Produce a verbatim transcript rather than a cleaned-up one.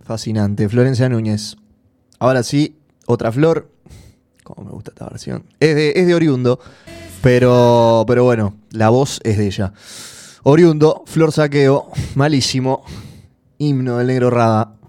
Fascinante. Florencia Núñez. Ahora sí, otra flor. Cómo me gusta esta versión. Es de, es de Oriundo, pero, pero bueno, la voz es de ella. Oriundo, Flor Saqueo, malísimo. Himno del Negro Rada.